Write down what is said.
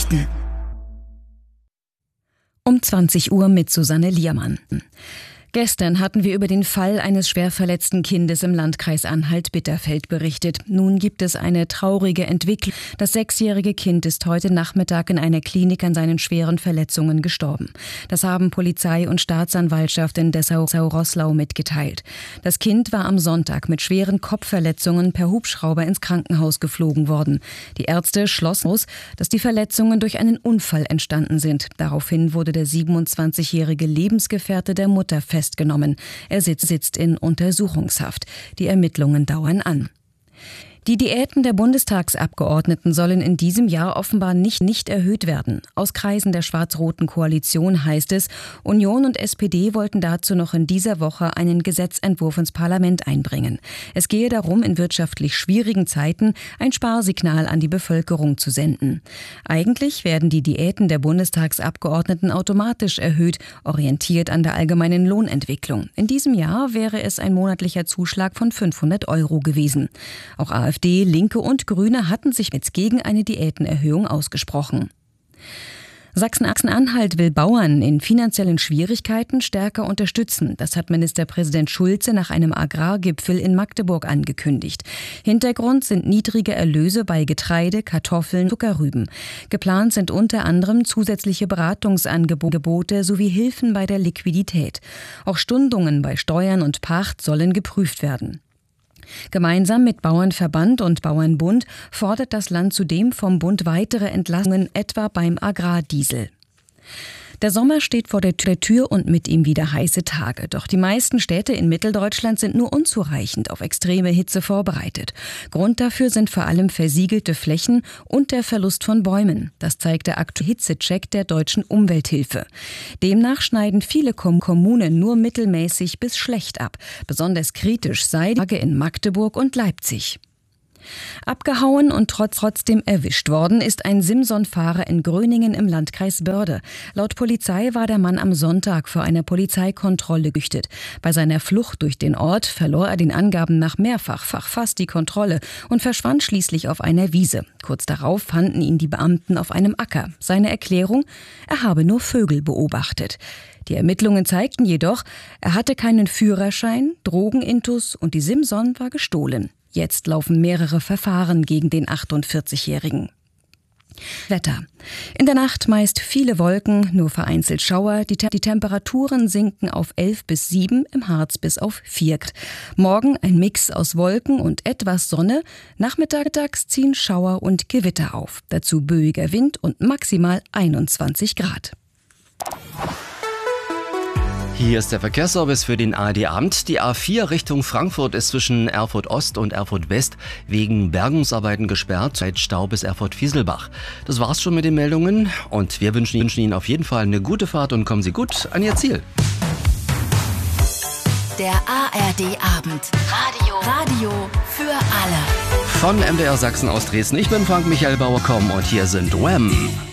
Nachrichten. Um 20 Uhr mit Susanne Liermann. Gestern hatten wir über den Fall eines schwer verletzten Kindes im Landkreis Anhalt-Bitterfeld berichtet. Nun gibt es eine traurige Entwicklung. Das 6-jährige Kind ist heute Nachmittag in einer Klinik an seinen schweren Verletzungen gestorben. Das haben Polizei und Staatsanwaltschaft in Dessau-Roßlau mitgeteilt. Das Kind war am Sonntag mit schweren Kopfverletzungen per Hubschrauber ins Krankenhaus geflogen worden. Die Ärzte schlossen aus, dass die Verletzungen durch einen Unfall entstanden sind. Daraufhin wurde der 27-jährige Lebensgefährte der Mutter festgenommen. Er sitzt in Untersuchungshaft. Die Ermittlungen dauern an. Die Diäten der Bundestagsabgeordneten sollen in diesem Jahr offenbar nicht erhöht werden. Aus Kreisen der schwarz-roten Koalition heißt es, Union und SPD wollten dazu noch in dieser Woche einen Gesetzentwurf ins Parlament einbringen. Es gehe darum, in wirtschaftlich schwierigen Zeiten ein Sparsignal an die Bevölkerung zu senden. Eigentlich werden die Diäten der Bundestagsabgeordneten automatisch erhöht, orientiert an der allgemeinen Lohnentwicklung. In diesem Jahr wäre es ein monatlicher Zuschlag von 500 € gewesen. Auch AfD, Linke und Grüne hatten sich jetzt gegen eine Diätenerhöhung ausgesprochen. Sachsen-Anhalt will Bauern in finanziellen Schwierigkeiten stärker unterstützen. Das hat Ministerpräsident Schulze nach einem Agrargipfel in Magdeburg angekündigt. Hintergrund sind niedrige Erlöse bei Getreide, Kartoffeln, Zuckerrüben. Geplant sind unter anderem zusätzliche Beratungsangebote sowie Hilfen bei der Liquidität. Auch Stundungen bei Steuern und Pacht sollen geprüft werden. Gemeinsam mit Bauernverband und Bauernbund fordert das Land zudem vom Bund weitere Entlastungen, etwa beim Agrardiesel. Der Sommer steht vor der Tür und mit ihm wieder heiße Tage. Doch die meisten Städte in Mitteldeutschland sind nur unzureichend auf extreme Hitze vorbereitet. Grund dafür sind vor allem versiegelte Flächen und der Verlust von Bäumen. Das zeigt der aktuelle Hitzecheck der Deutschen Umwelthilfe. Demnach schneiden viele Kommunen nur mittelmäßig bis schlecht ab. Besonders kritisch sei die Lage in Magdeburg und Leipzig. Abgehauen und trotzdem erwischt worden ist ein Simson-Fahrer in Gröningen im Landkreis Börde. Laut Polizei war der Mann am Sonntag vor einer Polizeikontrolle geflüchtet. Bei seiner Flucht durch den Ort verlor er den Angaben nach mehrfach fast die Kontrolle und verschwand schließlich auf einer Wiese. Kurz darauf fanden ihn die Beamten auf einem Acker. Seine Erklärung: Er habe nur Vögel beobachtet. Die Ermittlungen zeigten jedoch, er hatte keinen Führerschein, Drogenintus und die Simson war gestohlen. Jetzt laufen mehrere Verfahren gegen den 48-Jährigen. Wetter. In der Nacht meist viele Wolken, nur vereinzelt Schauer. Die Temperaturen sinken auf 11 bis 7, im Harz bis auf 4. Morgen ein Mix aus Wolken und etwas Sonne. Nachmittags ziehen Schauer und Gewitter auf. Dazu böiger Wind und maximal 21 Grad. Hier ist der Verkehrsservice für den ARD-Abend. Die A4 Richtung Frankfurt ist zwischen Erfurt Ost und Erfurt West wegen Bergungsarbeiten gesperrt, seit Stau bis Erfurt-Fieselbach. Das war's schon mit den Meldungen und wir wünschen Ihnen auf jeden Fall eine gute Fahrt und kommen Sie gut an Ihr Ziel. Der ARD-Abend. Radio für alle. Von MDR Sachsen aus Dresden. Ich bin Frank Michael Bauer und hier sind Wham!